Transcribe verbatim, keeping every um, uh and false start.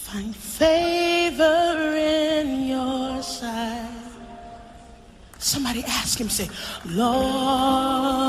find favor in your sight. Somebody ask him, say, Lord,